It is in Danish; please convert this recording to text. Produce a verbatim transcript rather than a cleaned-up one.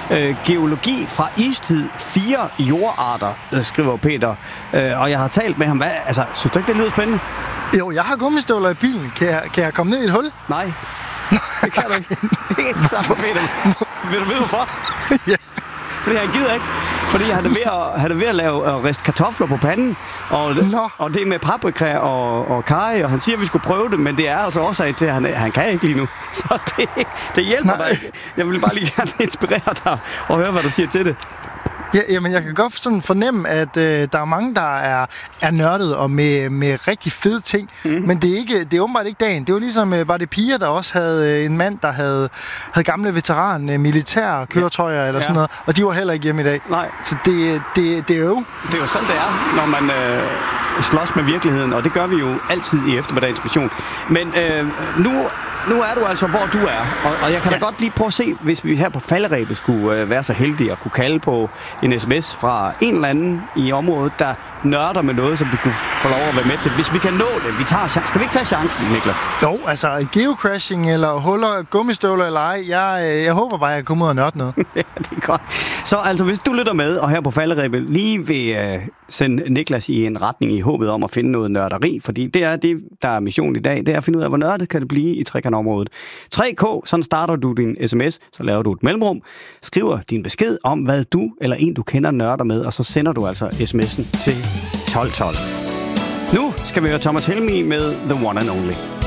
Øh, geologi fra istid, fire jordarter, skriver Peter. Øh, og jeg har talt med ham. Hvad, altså, synes du ikke, det lyder spændende? Jo, jeg har gummistøvler i bilen. Kan jeg, kan jeg komme ned i et hul? Nej. Det kan du ikke. Ikke sammen, Peter. Vil du vide, hvorfor? Ja. Fordi jeg gider ikke. Fordi han er ved at, han er ved at lave at riste kartofler på panden. Og, og det er med paprika og, og karry, og han siger, at vi skulle prøve det, men det er altså også af til, at han, han kan ikke lige nu. Så det, det hjælper dig ikke. Jeg vil bare lige gerne inspirere dig og høre, hvad du siger til det. Ja, jamen, jeg kan godt sådan fornemme, at øh, der er mange, der er, er nørdet og med, med rigtig fede ting, mm. men det er, ikke, det er åbenbart ikke dagen. Det var ligesom, øh, var det piger, der også havde øh, en mand, der havde, havde gamle veteran, øh, militære køretøjer ja. eller sådan ja. noget, og de var heller ikke hjemme i dag. Nej. Så det, det, det er jo... Det er jo sådan, det er, når man øh, slås med virkeligheden, og det gør vi jo altid i Eftermiddagens Mission. Men øh, nu... Nu er du altså, hvor du er, og, og jeg kan ja. da godt lige prøve at se, hvis vi her på falderebet skulle øh, være så heldige at kunne kalde på en sms fra en eller anden i området, der nørder med noget, som du kunne få lov at være med til. Hvis vi kan nå det, vi tager chancen. Skal vi ikke tage chancen, Niklas? Jo, altså geocaching eller huller, gummistøvler eller ej, jeg, jeg håber bare, at jeg kommer ud og nørde noget. Ja, det er godt. Så altså, hvis du lytter med, og her på falderebet lige vil øh, sende Niklas i en retning i håbet om at finde noget nørderi, fordi det er det, der er missionen i dag, det er at finde ud af, hvor nørdet kan det blive i trekantområdet. tre K, sådan starter du din sms, så laver du et mellemrum, skriver din besked om, hvad du eller en, du kender, nørder med, og så sender du altså sms'en til tolv tolv. Nu skal vi høre Thomas Helmig med The One and Only.